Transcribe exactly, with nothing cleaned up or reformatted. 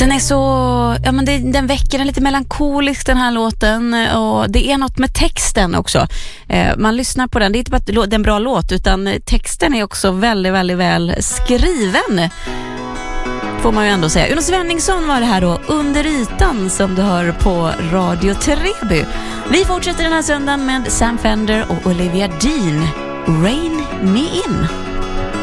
Den är så, ja men det, den väcker en lite melankolisk den här låten, och det är något med texten också. Eh, man lyssnar på den, det är inte bara att det är en bra låt, utan texten är också väldigt, väldigt väl skriven. Får man ju ändå säga. Uno Svenningsson var det här då, Under ytan, som du hör på Radio Treby. Vi fortsätter den här söndagen med Sam Fender och Olivia Dean, Rain Me In.